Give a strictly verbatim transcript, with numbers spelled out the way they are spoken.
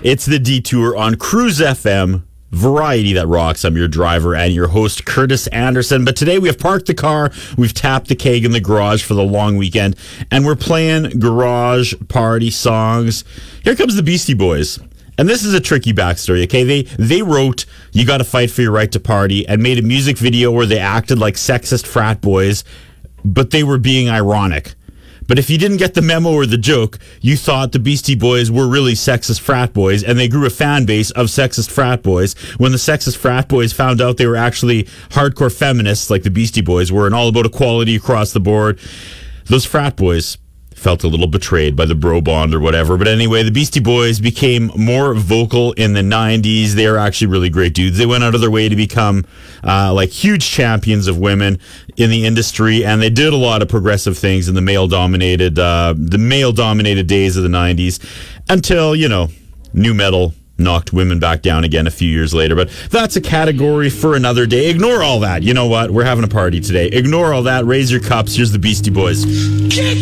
It's the Detour on Cruise F M. Variety that rocks. I'm your driver and your host, Curtis Anderson. But today we have parked the car, we've tapped the keg in the garage for the long weekend, and we're playing garage party songs. Here comes the Beastie Boys. And this is a tricky backstory, okay? They they wrote You Gotta Fight for Your Right to Party and made a music video where they acted like sexist frat boys, but they were being ironic. But if you didn't get the memo or the joke, you thought the Beastie Boys were really sexist frat boys, and they grew a fan base of sexist frat boys. When the sexist frat boys found out they were actually hardcore feminists like the Beastie Boys were and all about equality across the board, those frat boys felt a little betrayed by the bro bond or whatever. But anyway, the Beastie Boys became more vocal in the nineties. They are actually really great dudes. They went out of their way to become uh, like huge champions of women in the industry, and they did a lot of progressive things in the male dominated uh, the male dominated days of the nineties until, you know, nu metal knocked women back down again a few years later. But that's a category for another day. Ignore all that. You know what? We're having a party today. Ignore all that. Raise your cups. Here's the Beastie Boys. Kick